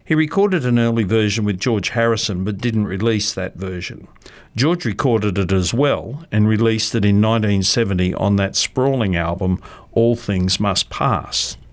He recorded an early version with George Harrison but didn't release that version. George recorded it as well and released it in 1970 on that sprawling album, All Things Must Pass.